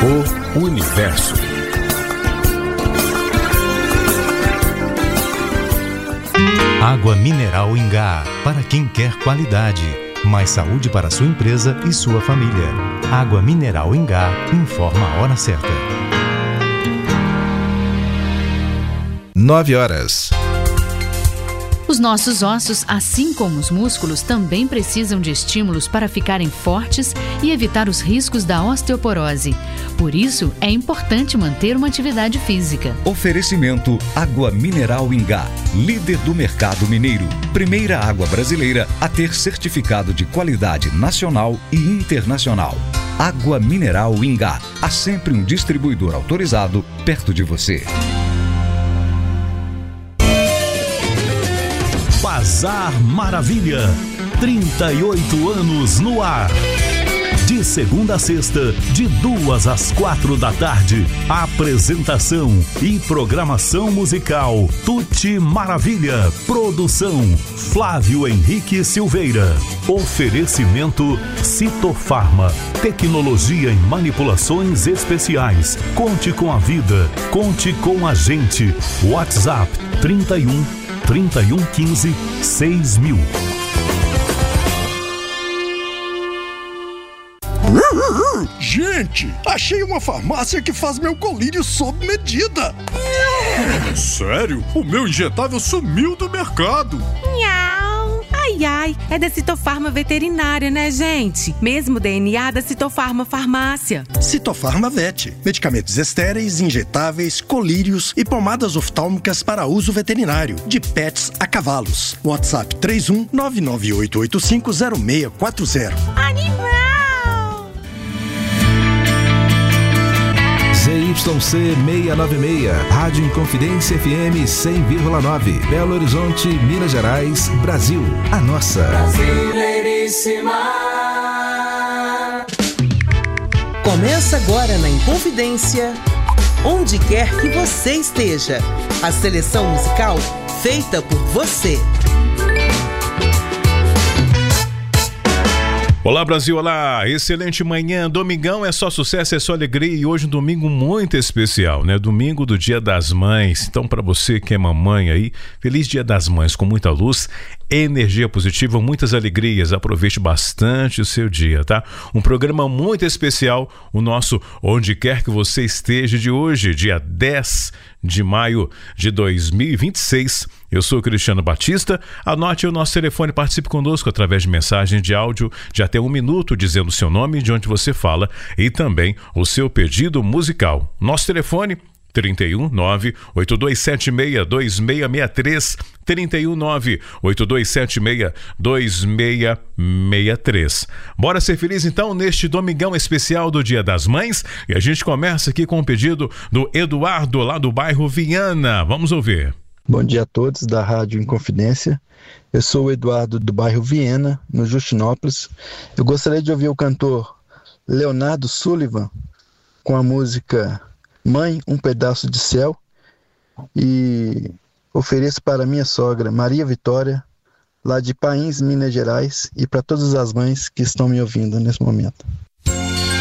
O universo. Água mineral Ingá, para quem quer qualidade. Mais saúde para sua empresa e sua família. Água mineral Ingá informa a hora certa. 9h. Os nossos ossos, assim como os músculos, também precisam de estímulos para ficarem fortes e evitar os riscos da osteoporose. Por isso, é importante manter uma atividade física. Oferecimento Água Mineral Ingá, líder do mercado mineiro. Primeira água brasileira a ter certificado de qualidade nacional e internacional. Água Mineral Ingá. Há sempre um distribuidor autorizado perto de você. Bazar Maravilha, 38 anos no ar. De segunda a sexta, de 2 às 4 da tarde. Apresentação e programação musical Tuti Maravilha. Produção Flávio Henrique Silveira. Oferecimento Citofarma. Tecnologia em manipulações especiais. Conte com a vida. Conte com a gente. WhatsApp 3115 6000. Gente, achei uma farmácia que faz meu colírio sob medida. Sério? O meu injetável sumiu do mercado. Nhau. Ai, ai, é da Citofarma Veterinária, né, gente? Mesmo DNA da Citofarma Farmácia. Citofarma Vet. Medicamentos estéreis, injetáveis, colírios e pomadas oftálmicas para uso veterinário. De pets a cavalos. WhatsApp 31998850640. Animal! ZYC 696, Rádio Inconfidência FM 100,9, Belo Horizonte, Minas Gerais, Brasil. A nossa. Brasileiríssima. Começa agora na Inconfidência, onde quer que você esteja. A seleção musical feita por você. Olá Brasil, olá, excelente manhã, domingão é só sucesso, é só alegria e hoje um domingo muito especial, né? Domingo do Dia das Mães, então para você que é mamãe aí, feliz Dia das Mães com muita luz, energia positiva, muitas alegrias, aproveite bastante o seu dia, tá? Um programa muito especial, o nosso Onde Quer Que Você Esteja de hoje, dia 10 de maio de 2026. Eu sou o Cristiano Batista, anote o nosso telefone, participe conosco através de mensagem de áudio de até 1 minuto, dizendo o seu nome, de onde você fala e também o seu pedido musical. Nosso telefone 319-8276-2663, 319-8276-2663. Bora ser feliz então neste domingão especial do Dia das Mães e a gente começa aqui com o pedido do Eduardo lá do bairro Viana. Vamos ouvir. Bom dia a todos da Rádio Inconfidência. Eu sou o Eduardo do bairro Viena, no Justinópolis. Eu gostaria de ouvir o cantor Leonardo Sullivan com a música Mãe, um Pedaço de Céu, e ofereço para minha sogra Maria Vitória, lá de Pains, Minas Gerais, e para todas as mães que estão me ouvindo nesse momento.